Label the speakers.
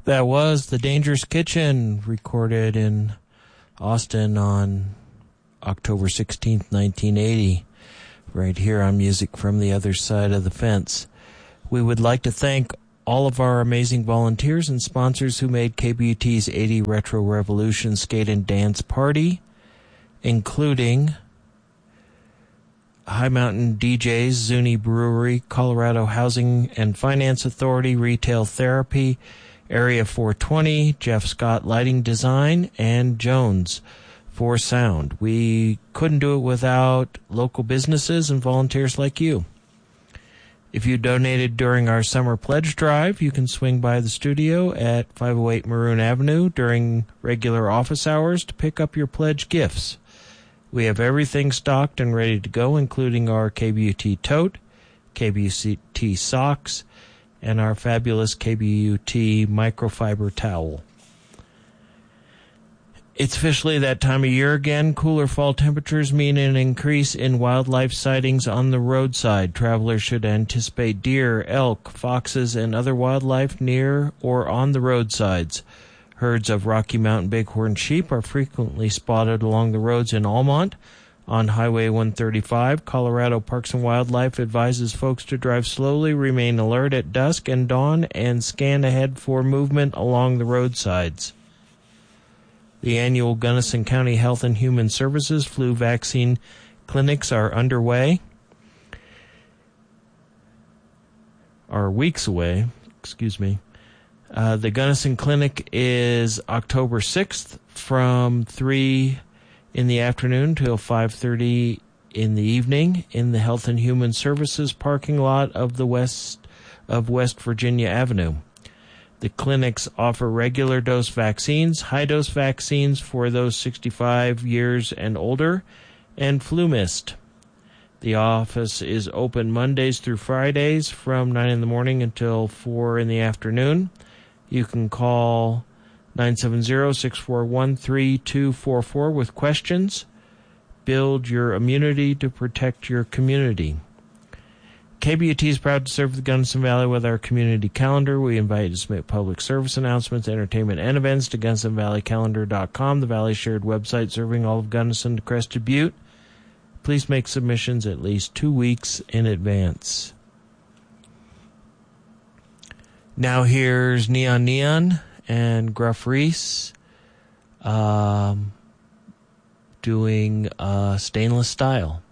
Speaker 1: That was The Dangerous Kitchen, recorded in Austin on October 16th, 1980, right here on Music from the Other Side of the Fence. We would like to thank all of our amazing volunteers and sponsors who made KBUT's 80 Retro Revolution Skate and Dance Party, including High Mountain DJs, Zuni Brewery, Colorado Housing and Finance Authority, Retail Therapy, Area 420, Jeff Scott Lighting Design, and Jones for Sound. We couldn't do it without local businesses and volunteers like you. If you donated during our summer pledge drive, you can swing by the studio at 508 Maroon Avenue during regular office hours to pick up your pledge gifts. We have everything stocked and ready to go, including our KBUT tote, KBUT socks, and our fabulous KBUT microfiber towel. It's officially that time of year again. Cooler fall temperatures mean an increase in wildlife sightings on the roadside. Travelers should anticipate deer, elk, foxes, and other wildlife near or on the roadsides. Herds of Rocky Mountain bighorn sheep are frequently spotted along the roads in Almont. On Highway 135, Colorado Parks and Wildlife advises folks to drive slowly, remain alert at dusk and dawn, and scan ahead for movement along the roadsides. The annual Gunnison County Health and Human Services flu vaccine clinics are underway. Are weeks away, The Gunnison Clinic is October 6th from 3 in the afternoon till 5:30 in the evening in the Health and Human Services parking lot of West Virginia Avenue. The clinics offer regular dose vaccines, high dose vaccines for those 65 years and older, and flu mist. The office is open Mondays through Fridays from 9 in the morning until 4 in the afternoon. You can call 970-641-3244 with questions. Build your immunity to protect your community. KBUT is proud to serve the Gunnison Valley with our community calendar. We invite you to submit public service announcements, entertainment, and events to GunsonValleyCalendar.com, the Valley's shared website serving all of Gunnison to Crested Butte. Please make submissions at least 2 weeks in advance. Now here's Neon Neon and Gruff Reese doing Stainless Style.